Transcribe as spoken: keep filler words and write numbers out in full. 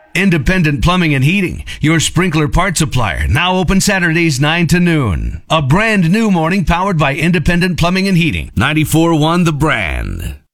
Independent Plumbing and Heating, your sprinkler part supplier, now open Saturdays nine to noon. A brand new morning powered by Independent Plumbing and Heating. ninety-four point one The Brand.